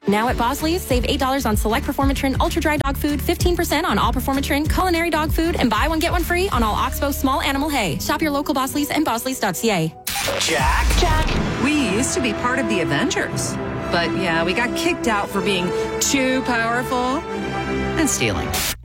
Now at Bosley's, save $8 on select Performatrin Ultra Dry Dog Food, 15% on all Performatrin Culinary Dog Food, and buy one, get one free on all Oxbow Small Animal Hay. Shop your local Bosley's and bosleys.ca. Jack. We used to be part of the Avengers. But yeah, we got kicked out for being too powerful and stealing.